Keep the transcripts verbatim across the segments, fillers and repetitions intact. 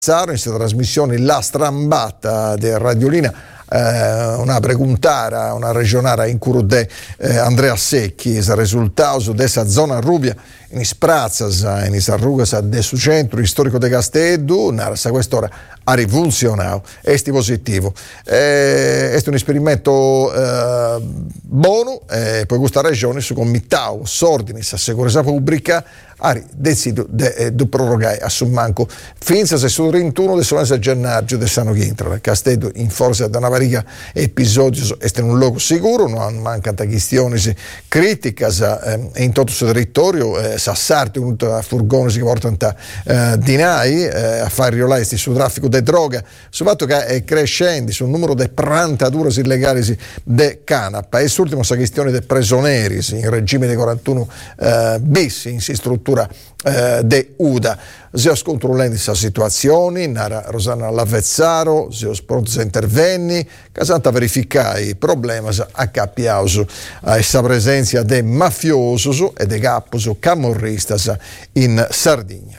in questa trasmissione La Strambata di Radiolina, eh, una preguntara, una regionara in cura de eh, Andrea Secchi, il risultato dessa zona rubia in Sprazzas, in Isarrugas de su centro storico de Casteddu, a quest'ora ha rifunzionato, esti positivo. Eh, è un esperimento eh, buono, eh, poi questa regione su committau, sordinis, a sicurezza pubblica, ha deciso di de, de prorogare a Summanco finza se sul trentuno del solenne gennaio del Sano Gintra. Casteddu in forza da una variga episodi è in un luogo sicuro, non mancano questioni critiche eh, in tutto il suo territorio, eh, Sassarti, un furgone che portano a eh, Dinai eh, a fare riolare sul traffico di droga, sul fatto che è crescendo sul numero di prantature illegali di canapa e sull'ultima questione dei prigionieri in regime di quarantuno eh, bis in si struttura Eh, de U D A. Si scontrollando questa situazione, Nara Rosanna Lavezzaro, si è pronti a intervenire, casanta verificare i problemi a capiauso a questa presenza de mafiosi e de capos camorristas in Sardegna.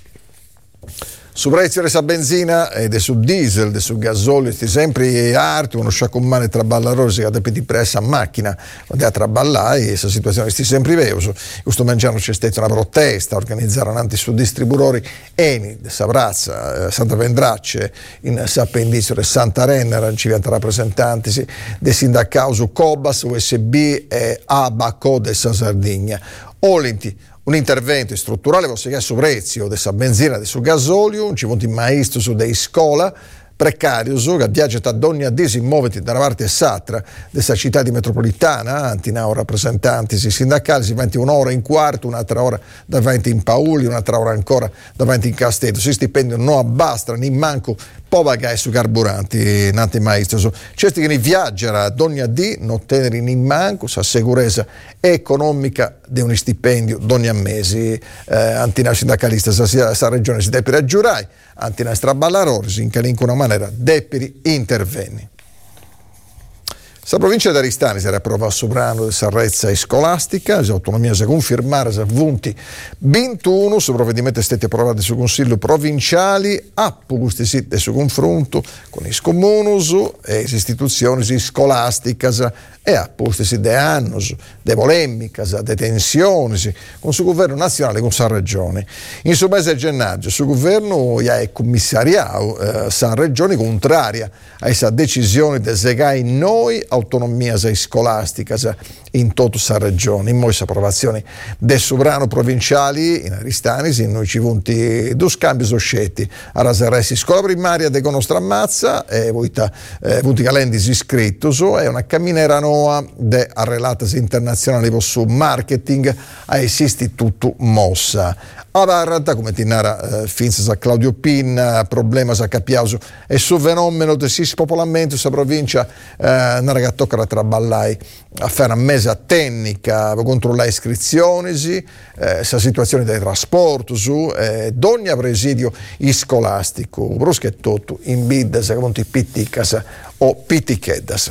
Su prezzo della benzina e del su diesel, del su gasolio, sti sempre arti, uno sciaccommane traballare che ha di pressa a macchina, quando a traballare, questa situazione sti sempre veuso. Questo mangiano c'è stata una protesta, organizzarono anche su distributori Eni, Savrazza, Santa Vendracce, in Sappendizio e Santa Renna, ci viene rappresentanti dei sindacauso Cobas, U S B e Abaco de San Sardegna. Olenti, un intervento strutturale possiamo su prezzo della benzina e del gasolio, un ciponti maestro su dei scuola precario che viaggia da ogni disimmuoviti da una parte e s'altra della città di metropolitana, antinao rappresentanti sindacali, si venti un'ora in quarto, un'altra ora davanti in Pauli, un'altra ora ancora davanti in Castello, si stipendio non abbastano, ni manco po' pagare su carburanti, nati maestro. Certi che ne viaggiano ad ogni dì, non tenere in manco la sicurezza economica di un stipendio d'ogni mese. Eh, antina sindacalista, questa regione si deve aggiurare, antina straballarori, in qualunque maniera deve intervenire. La provincia di Aristani si era approvata sovrano di Sarrezza e Scolastica, l'autonomia si confermare si avvunti ventuno, su provvedimenti stati approvati sul Consiglio provinciali, a questi siti su confronto con i comunus e le istituzioni scolastiche e a questi de annos, de polemiche, de tensioni con il governo nazionale e con la regione. In su mese di gennaio, il governo è commissariato, eh, la regione contraria a questa decisione di segare noi autonomia scolastica in tutta la regione. In questa approvazione del sovrano provinciali in Aristani, in noi ci vunti due scambi soscetti a Raseresi scuola primaria de Conostra Ammazza e vuita eh, vunti calendis iscrittos è una camminera noa de arrelatas internazionali su marketing a istituto Mossa. A Barrata, come tinara eh, finza a Claudio Pin, problema a Capiauso e su fenomeno del spopolamento questa provincia eh, una ragazza tocca a traballare a fare una mesa tecnica per controllare iscrizioni, questa eh, situazione del trasporto su eh, ogni presidio scolastico, bruschetto in biddas come pitticas o pitticheddas.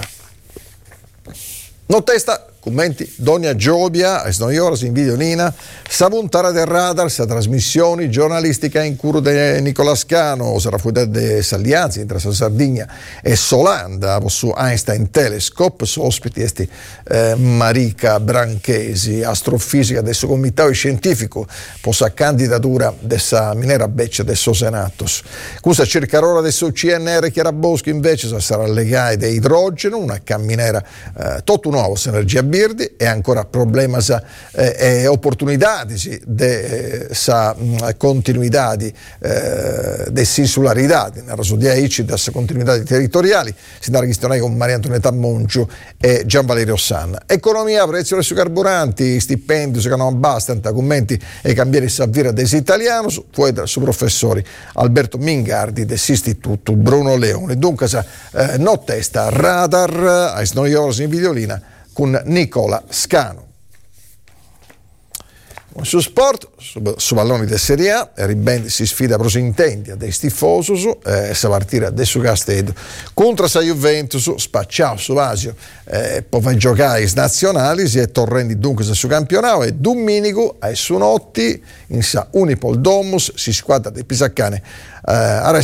Non testa commenti Donia Giobia, a Snoioras in videolina, Savuntara del Radar, sa trasmissioni giornalistica in cura di Nicola Scano, sarà fuori de Sallianzi, tra Sardegna e Solanda, su Einstein Telescope, su ospiti esti eh, Marica Branchesi, astrofisica del suo comitato scientifico, possa candidatura dessa minera beccia del suo Senatos. Questa circa l'ora del suo C N R Chiarabosco invece sarà legata di idrogeno, una camminera eh, tutto nuovo, energia Birdi e ancora problemi eh, e opportunità di eh, sa mh, continuità di eh, insularità nella sodia ici da continuità territoriali si dà la questione con Maria Antonietta Moncio e Gian Valerio Sanna. Economia, prezzo sui carburanti, stipendi che non abbastanza, commenti e cambiare Savvira des Italianos, poi da su professori Alberto Mingardi dell'Istituto Bruno Leone. Dunque eh, no testa radar ai Snoiosi in videolina con Nicola Scano. Su sport, su, su palloni di Serie A, Ribendi si sfida pro intenti a dei tifosi, eh, se partire da su Castello contro sa Juventus, spacciato su Vasio, eh, poi va a giocare i nazionali, si è torrendi dunque su campionato e Domenico a su notti in sa Unipol Domus si squadra dei Pisaccane eh,